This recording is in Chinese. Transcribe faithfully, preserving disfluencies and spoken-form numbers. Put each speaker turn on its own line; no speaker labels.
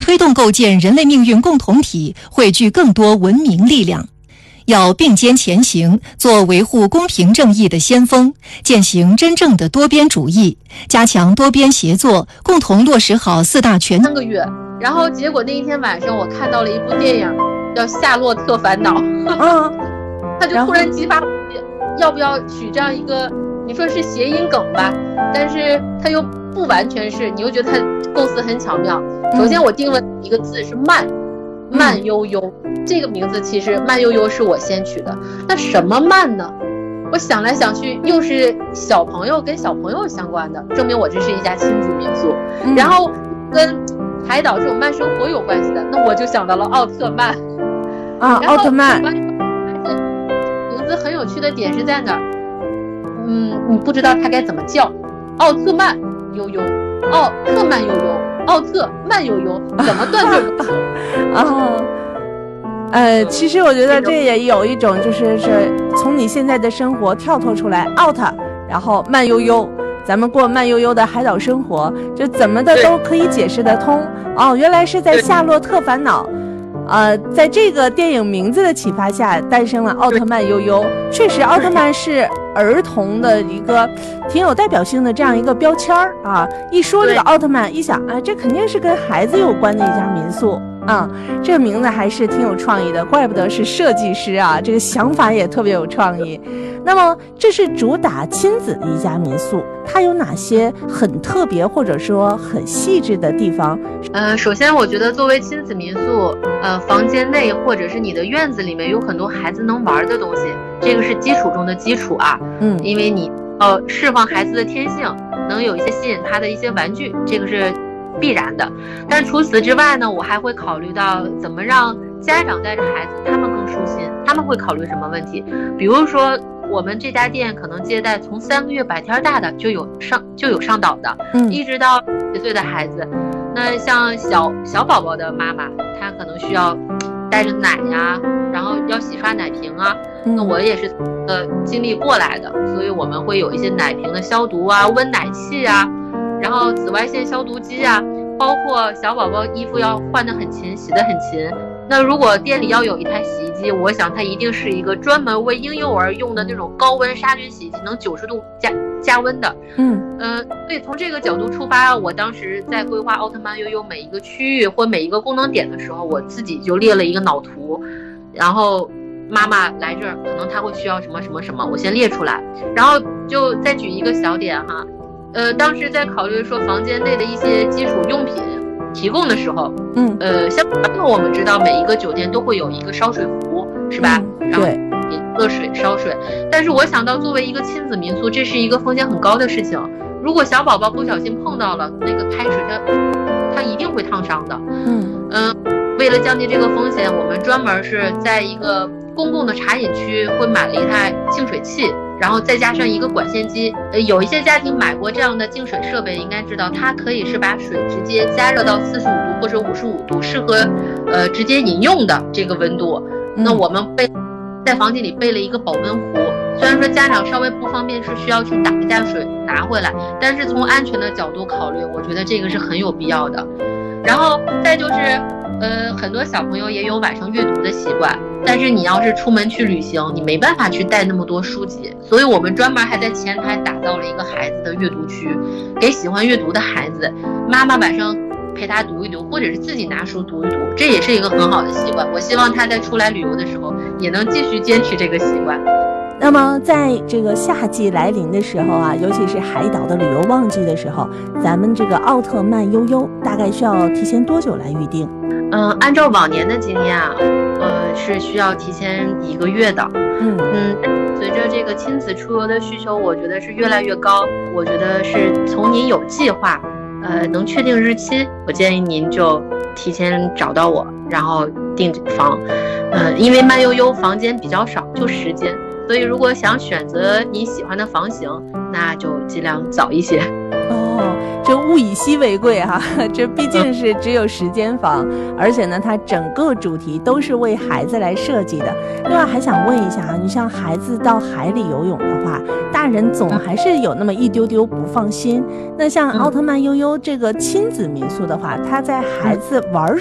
推动构建人类命运共同体，汇聚更多文明力量。要并肩前行，做维护公平正义的先锋，践行真正的多边主义，加强多边协作，共同落实好四大全。
三个月，然后结果那一天晚上，我看到了一部电影，叫《夏洛特烦恼》。嗯，他就突然激发我，要不要取这样一个，你说是谐音梗吧，但是他又不完全是，你又觉得他构思很巧妙。首先，我定了一个字是慢。慢悠悠，这个名字其实慢悠悠是我先取的。那什么慢呢？我想来想去，又是小朋友跟小朋友相关的，证明我这是一家亲子民宿。嗯、然后跟海岛这种慢生活有关系的，那我就想到了奥特曼。
啊，奥特曼。
名字很有趣的点是在哪儿？嗯，你不知道它该怎么叫。奥特曼悠悠，奥特曼悠悠。奥特慢悠悠，怎么断就不
哦，呃，其实我觉得这也有一种，就是是从你现在的生活跳脱出来 ，out， 然后慢悠悠，咱们过慢悠悠的海岛生活，就怎么的都可以解释得通。哦，原来是在《夏洛特烦恼》，呃，在这个电影名字的启发下，诞生了奥特曼悠悠。确实，奥特曼是儿童的一个挺有代表性的这样一个标签儿啊！一说这个奥特曼，一想，哎，这肯定是跟孩子有关的一家民宿啊！这个名字还是挺有创意的，怪不得是设计师啊！这个想法也特别有创意。那么，这是主打亲子的一家民宿，它有哪些很特别或者说很细致的地方？
呃，首先我觉得作为亲子民宿，呃，房间内或者是你的院子里面有很多孩子能玩的东西，这个是基础中的基础啊。嗯，因为你要释放孩子的天性，能有一些吸引他的一些玩具，这个是必然的。但除此之外呢，我还会考虑到怎么让家长带着孩子他们更舒心。他们会考虑什么问题？比如说我们这家店可能接待从三个月百天大的就有上就有上岛的，嗯，一直到几岁的孩子。那像小小宝宝的妈妈，她可能需要带着奶呀，然后要洗刷奶瓶啊。那我也是呃经历过来的，所以我们会有一些奶瓶的消毒啊、温奶器啊，然后紫外线消毒机啊，包括小宝宝衣服要换得很勤、洗得很勤。那如果店里要有一台洗衣机，我想它一定是一个专门为婴幼儿用的那种高温杀菌洗衣机，能九十度加加温的。嗯呃，所以从这个角度出发，我当时在规划奥特曼悠悠每一个区域或每一个功能点的时候，我自己就列了一个脑图，然后妈妈来这儿可能她会需要什么什么什么，我先列出来，然后就再举一个小点哈，呃，当时在考虑说房间内的一些基础用品提供的时候，嗯，呃，像我们知道每一个酒店都会有一个烧水壶，是吧？嗯、然后热水烧水。但是我想到作为一个亲子民宿，这是一个风险很高的事情。如果小宝宝不小心碰到了那个开水，它它一定会烫伤的。嗯嗯、呃，为了降低这个风险，我们专门是在一个公共的茶饮区会买了一台净水器。然后再加上一个管线机，呃，有一些家庭买过这样的净水设备，应该知道它可以是把水直接加热到四十五度或者五十五度，适合呃直接饮用的这个温度。那我们备在房间里备了一个保温壶，虽然说家长稍微不方便是需要去打一下水拿回来，但是从安全的角度考虑，我觉得这个是很有必要的。然后再就是呃，很多小朋友也有晚上阅读的习惯，但是你要是出门去旅行，你没办法去带那么多书籍，所以我们专门还在前台打造了一个孩子的阅读区，给喜欢阅读的孩子，妈妈晚上陪他读一读，或者是自己拿书读一读，这也是一个很好的习惯。我希望他在出来旅游的时候也能继续坚持这个习惯。
那么在这个夏季来临的时候啊，尤其是海岛的旅游旺季的时候，咱们这个奥特曼悠悠大概需要提前多久来预定？
嗯、呃，按照往年的经验啊，呃，是需要提前一个月的。嗯嗯，随着这个亲子出游的需求，我觉得是越来越高。我觉得是从您有计划，呃，能确定日期，我建议您就提前找到我，然后订房。嗯、呃，因为慢悠悠房间比较少，就十间。所以如果想选择你喜欢的房型，那就尽量早一些。
哦，这物以稀为贵哈、啊，这毕竟是只有十间房，而且呢，它整个主题都是为孩子来设计的。另外还想问一下啊，你像孩子到海里游泳的话，大人总还是有那么一丢丢不放心。那像奥特曼悠悠这个亲子民宿的话，它在孩子玩